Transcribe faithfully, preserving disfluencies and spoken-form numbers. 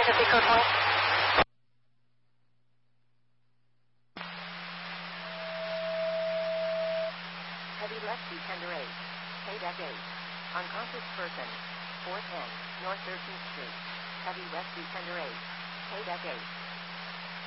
Pacific Code one. Heavy rescue tender eight. Paydeck eight. Unconscious person. four ten, North thirteenth Street. Heavy rescue tender eight. Paydeck eight.